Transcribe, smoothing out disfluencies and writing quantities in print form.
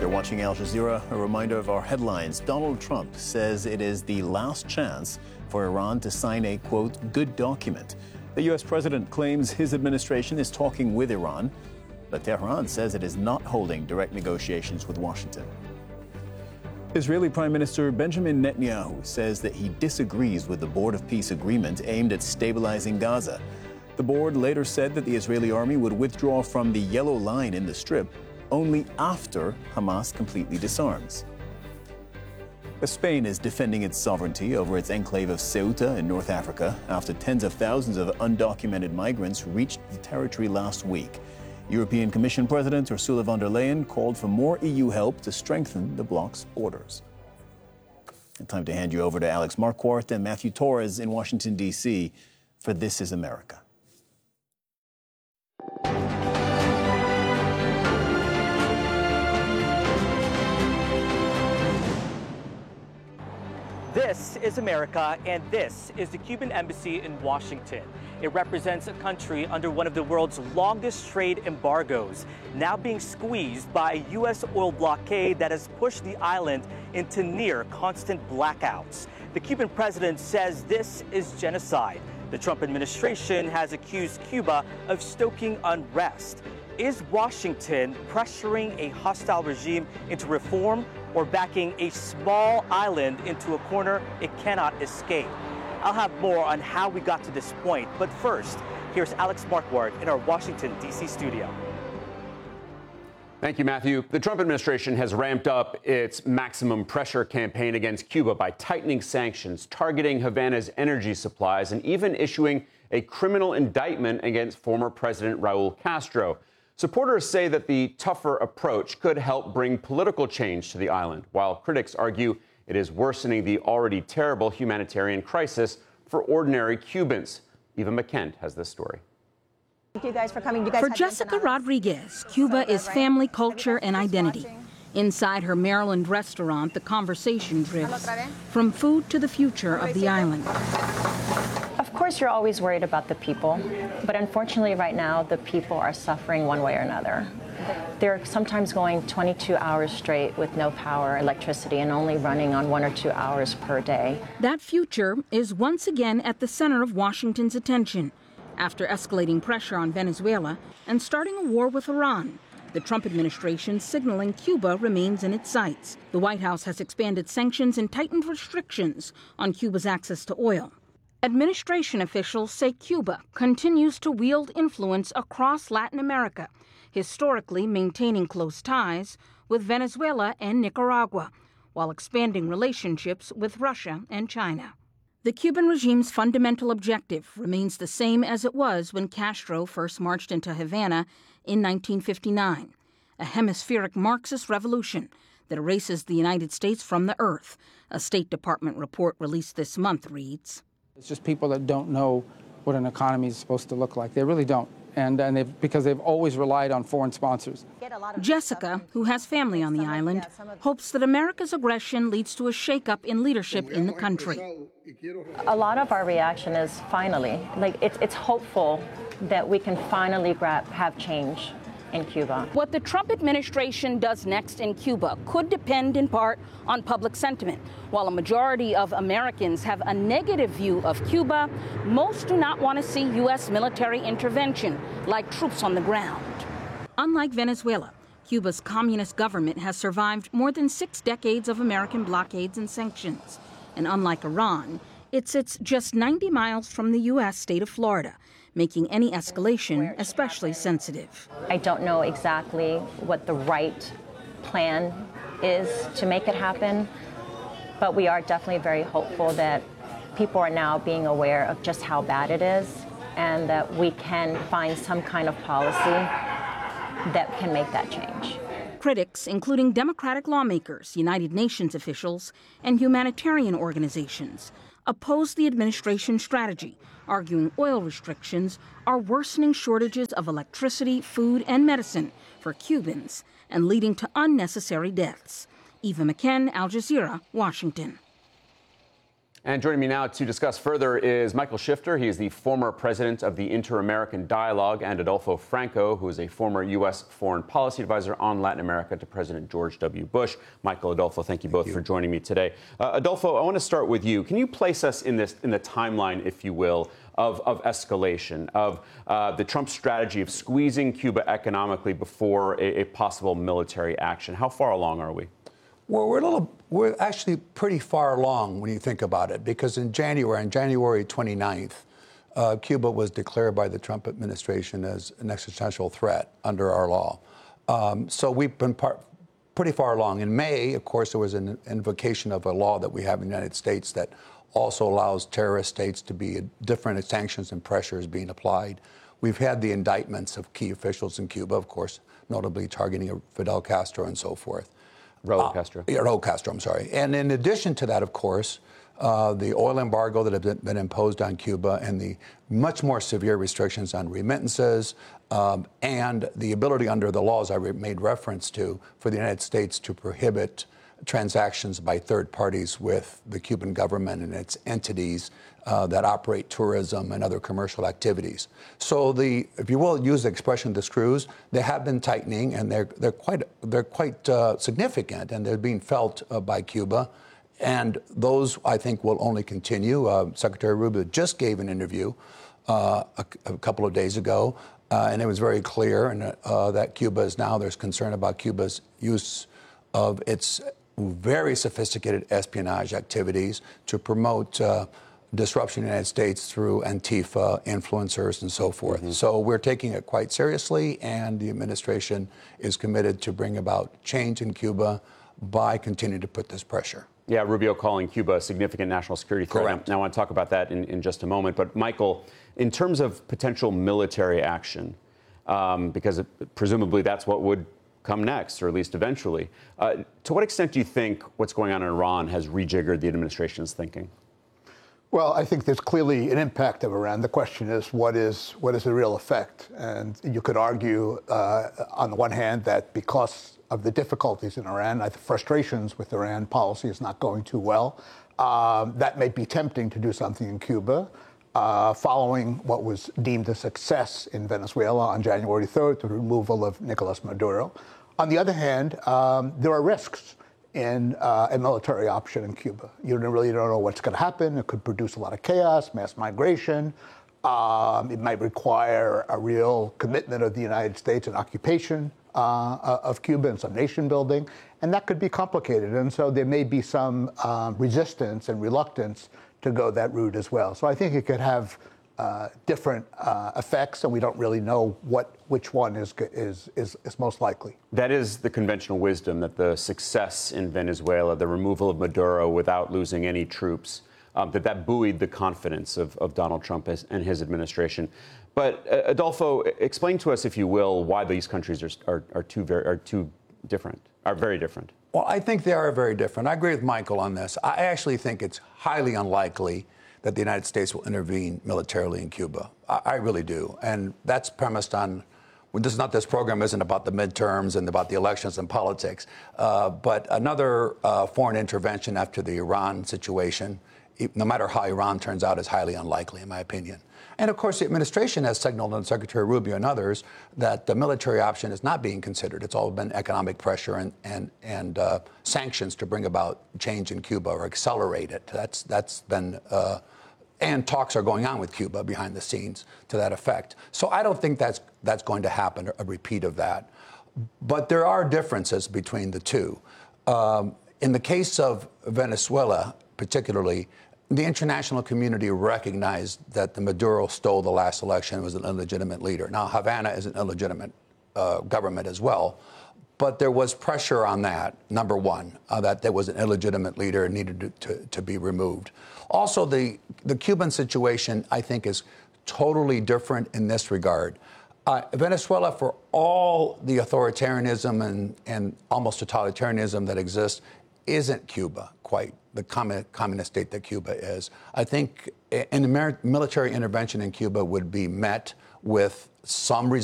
You're watching Al Jazeera. A reminder of our headlines. Donald Trump says it is the last chance for Iran to sign a, quote, good document. The U.S. president claims his administration is talking with Iran, but Tehran says it is not holding direct negotiations with Washington. Israeli Prime Minister Benjamin Netanyahu says that he disagrees with the Board of Peace agreement aimed at stabilizing Gaza. The board later said that the Israeli army would withdraw from the yellow line in the Strip only after Hamas completely disarms. Spain is defending its sovereignty over its enclave of Ceuta in North Africa after tens of thousands of undocumented migrants reached the territory last week. European Commission President Ursula von der Leyen called for more EU help to strengthen the bloc's borders. Time to hand you over to Alex Marquardt and Matthew Torres in Washington, D.C. for This is America. This is America, and this is the Cuban Embassy in Washington. It represents a country under one of the world's longest trade embargoes, now being squeezed by a U.S. oil blockade that has pushed the island into near constant blackouts. The Cuban president says this is genocide. The Trump administration has accused Cuba of stoking unrest. Is Washington pressuring a hostile regime into reform or backing a small island into a corner it cannot escape? I'll have more on how we got to this point, but first, here's Alex Marquardt in our Washington, D.C. studio. Thank you, Matthew. The Trump administration has ramped up its maximum pressure campaign against Cuba by tightening sanctions, targeting Havana's energy supplies, and even issuing a criminal indictment against former President Raul Castro. Supporters say that the tougher approach could help bring political change to the island, while critics argue it is worsening the already terrible humanitarian crisis for ordinary Cubans. Eva McKent has this story. Thank you guys for coming. For Jessica Rodriguez, Cuba is family, culture, and identity. Inside her Maryland restaurant, the conversation drifts from food to the future of the island. Of course, you're always worried about the people, but unfortunately right now, the people are suffering one way or another. They're sometimes going 22 hours straight with no power, electricity, and only running on 1 or 2 hours per day. That future is once again at the center of Washington's attention. After escalating pressure on Venezuela and starting a war with Iran, the Trump administration signaling Cuba remains in its sights. The White House has expanded sanctions and tightened restrictions on Cuba's access to oil. Administration officials say Cuba continues to wield influence across Latin America, historically maintaining close ties with Venezuela and Nicaragua, while expanding relationships with Russia and China. The Cuban regime's fundamental objective remains the same as it was when Castro first marched into Havana in 1959, a hemispheric Marxist revolution that erases the United States from the earth. A State Department report released this month reads, "It's just people that don't know what an economy is supposed to look like. They really don't. Because they've always relied on foreign sponsors." Jessica, who has family on the island, hopes that America's aggression leads to a shakeup in leadership in the country. A lot of our reaction is finally, it's hopeful that we can finally have change in Cuba. What the Trump administration does next in Cuba could depend in part on public sentiment. While a majority of Americans have a negative view of Cuba, most do not want to see U.S. military intervention, like troops on the ground. Unlike Venezuela, Cuba's communist government has survived more than 6 decades of American blockades and sanctions. And unlike Iran, it sits just 90 miles from the U.S. state of Florida, making any escalation especially sensitive. I don't know exactly what the right plan is to make it happen, but we are definitely very hopeful that people are now being aware of just how bad it is and that we can find some kind of policy that can make that change. Critics, including Democratic lawmakers, United Nations officials, and humanitarian organizations, oppose the administration's strategy, arguing oil restrictions are worsening shortages of electricity, food, and medicine for Cubans and leading to unnecessary deaths. Eva McKen, Al Jazeera, Washington. And joining me now to discuss further is Michael Shifter. He is the former president of the Inter-American Dialogue, and Adolfo Franco, who is a former U.S. foreign policy advisor on Latin America to President George W. Bush. Michael, Adolfo, thank you both for joining me today. Adolfo, I want to start with you. Can you place us in the timeline, if you will, of escalation, of the Trump strategy of squeezing Cuba economically before a possible military action? How far along are we? Well, we're actually pretty far along when you think about it, because on January 29th, Cuba was declared by the Trump administration as an existential threat under our law. So we've been pretty far along. In May, of course, there was an invocation of a law that we have in the United States that also allows terrorist states to be different sanctions and pressures being applied. We've had the indictments of key officials in Cuba, of course, notably targeting Fidel Castro and so forth. Raul Castro. Raul Castro, I'm sorry. And in addition to that, of course, the oil embargo that has been imposed on Cuba and the much more severe restrictions on remittances and the ability under the laws I made reference to for the United States to prohibit transactions by third parties with the Cuban government and its entities that operate tourism and other commercial activities. So if you will use the expression, the screws, they have been tightening, and they're quite significant, and they're being felt by Cuba. And those, I think, will only continue. Secretary Rubio just gave an interview a couple of days ago, and it was very clear that Cuba is now, there's concern about Cuba's use of its very sophisticated espionage activities to promote disruption in the United States through Antifa, influencers, and so forth. Mm-hmm. So we're taking it quite seriously, and the administration is committed to bring about change in Cuba by continuing to put this pressure. Yeah, Rubio calling Cuba a significant national security threat. Correct. Now, I want to talk about that in just a moment. But, Michael, in terms of potential military action, because presumably that's what would come next, or at least eventually, to what extent do you think what's going on in Iran has rejiggered the administration's thinking? Well, I think there's clearly an impact of Iran. The question is, what is the real effect? And you could argue, on the one hand, that because of the difficulties in Iran, the frustrations with Iran policy is not going too well, that may be tempting to do something in Cuba, following what was deemed a success in Venezuela on January 3rd, the removal of Nicolas Maduro. On the other hand, there are risks in a military option in Cuba. You really don't know what's going to happen. It could produce a lot of chaos, mass migration. It might require a real commitment of the United States and occupation of Cuba and some nation building. And that could be complicated. And so there may be some resistance and reluctance to go that route as well. So I think it could have different effects, and we don't really know which one is most likely. That is the conventional wisdom, that the success in Venezuela, the removal of Maduro without losing any troops, that buoyed the confidence of Donald Trump and his administration. But Adolfo, explain to us, if you will, why these countries are very different. Well, I think they are very different. I agree with Michael on this. I actually think it's highly unlikely that the United States will intervene militarily in Cuba. I really do. And that's premised on, this program isn't about the midterms and about the elections and politics, but another foreign intervention after the Iran situation, no matter how Iran turns out, is highly unlikely, in my opinion. And of course, the administration has signaled, and Secretary Rubio and others, that the military option is not being considered. It's all been economic pressure and sanctions to bring about change in Cuba or accelerate it. That's been, and talks are going on with Cuba behind the scenes to that effect. So I don't think that's going to happen, a repeat of that. But there are differences between the two. In the case of Venezuela, particularly, the international community recognized that the Maduro stole the last election and was an illegitimate leader. Now, Havana is an illegitimate government as well, but there was pressure on that, number one, that there was an illegitimate leader and needed to be removed. Also, the Cuban situation, I think, is totally different in this regard. Venezuela, for all the authoritarianism and almost totalitarianism that exists, isn't Cuba quite the communist state that Cuba is. I think military intervention in Cuba would be met with some resistance.